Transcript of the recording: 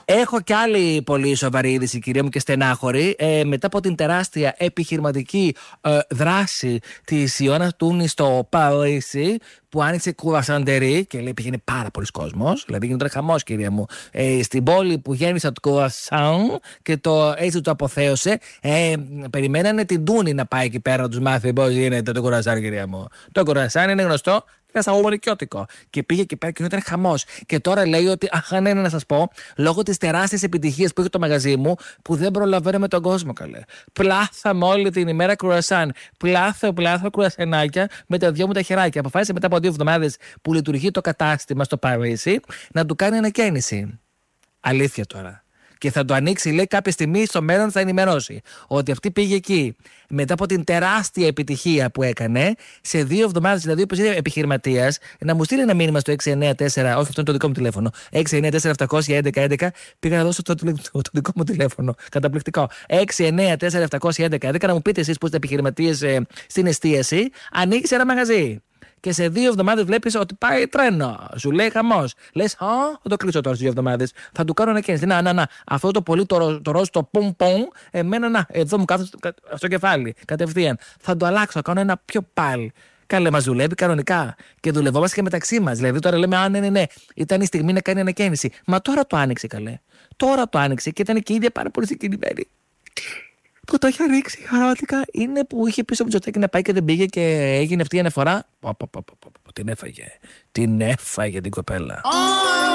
Έχω κι άλλη πολύ σοβαρή είδηση, κυρία μου, και στενάχωρη. Μετά από την τεράστια επιχειρηματική δράση της Ιωάννας Τούνη στο Παρίσι, που άνοιξε κουρασαντερί και λέει πήγαινε πάρα πολλοί κόσμος. Δηλαδή γίνεται χαμός, κυρία μου. Στην πόλη που γέννησε το κουρασάν και έτσι το αποθέωσε, περιμένανε την Τούνη να πάει εκεί πέρα να τους μάθει πώς γίνεται το κουρασάν, κυρία μου. Το κουρασάν είναι γνωστό. Είναι σαγωγονικιώτικο. Και πήγε εκεί πέρα και ήταν χαμός. Και τώρα λέει ότι, ναι, να σας πω, λόγω της τεράστιας επιτυχίας που είχε το μαγαζί μου, που δεν προλαβαίνω με τον κόσμο, καλέ. Πλάθαμε όλη την ημέρα κουρασάν. Πλάθω κουρασανάκια με τα δυο μου τα χεράκια. Αποφάσισε μετά από 2 εβδομάδες που λειτουργεί το κατάστημα στο Παρίσι να του κάνει ανακαίνιση. Αλήθεια τώρα. Και θα το ανοίξει, λέει, κάποια στιγμή στο μέλλον θα ενημερώσει ότι αυτή πήγε εκεί μετά από την τεράστια επιτυχία που έκανε σε 2 εβδομάδες. Δηλαδή, όπως είναι επιχειρηματίας, να μου στείλει ένα μήνυμα στο 694, όχι αυτό είναι το δικό μου τηλέφωνο, 694-711-11. Πήγα να δώσω το δικό μου τηλέφωνο. Καταπληκτικό. 694-711-11. Να μου πείτε εσείς που είστε επιχειρηματίες στην εστίαση, ανοίγεις ένα μαγαζί. Και σε 2 εβδομάδες βλέπεις ότι πάει τρένο. Σου λέει χαμός. Λες, θα το κλείσω τώρα στις 2 εβδομάδες. Θα του κάνω ανακαίνιση. Να. Αυτό το πολύ το ροζ, το πομπ, εμένα εδώ μου κάθεται στο κεφάλι. Κατευθείαν. Θα το αλλάξω. Θα κάνω ένα πιο πάλι. Καλέ, μας δουλεύει κανονικά. Και δουλευόμαστε και μεταξύ μας. Δηλαδή τώρα λέμε, ναι. Ήταν η στιγμή να κάνει ανακαίνιση. Μα τώρα το άνοιξε, καλέ. Τώρα το άνοιξε και ήταν και η ίδια πάρα πολύ συγκινημένη. Που το είχε ρίξει πραγματικά. Είναι που είχε πει στο Μητσοτάκη να πάει και δεν πήγε και έγινε αυτή η αναφορά. Την έφαγε την κοπέλα.